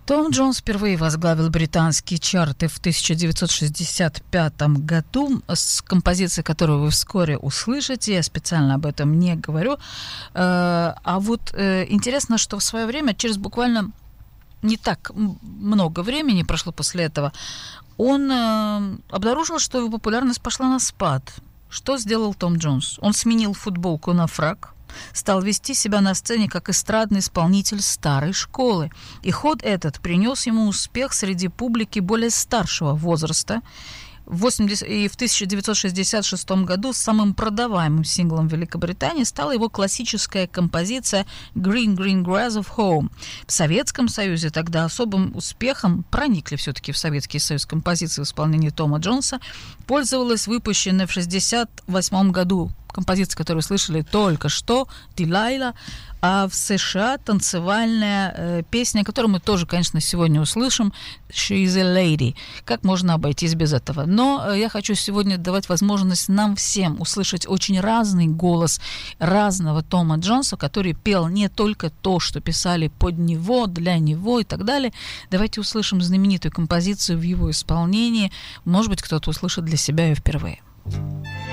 Том Джонс впервые возглавил британские чарты в 1965 году с композицией, которую вы вскоре услышите. Я специально об этом не говорю. А вот интересно, что в свое время, через буквально не так много времени прошло после этого, он обнаружил, что его популярность пошла на спад. Что сделал Том Джонс? Он сменил футболку на фрак, стал вести себя на сцене как эстрадный исполнитель старой школы. И ход этот принес ему успех среди публики более старшего возраста. И в 1966 году самым продаваемым синглом в Великобритании стала его классическая композиция «Green, Green Grass of Home». В Советском Союзе тогда особым успехом, проникли все-таки в Советский Союз композиции в исполнении Тома Джонса, пользовалась выпущенная в 1968 году композиция, которую вы слышали только что, «Delilah», а в США танцевальная песня, которую мы тоже, конечно, сегодня услышим, «She is a Lady». Как можно обойтись без этого? Но я хочу сегодня давать возможность нам всем услышать очень разный голос разного Тома Джонса, который пел не только то, что писали под него, для него и так далее. Давайте услышим знаменитую композицию в его исполнении. Может быть, кто-то услышит для себя ее впервые.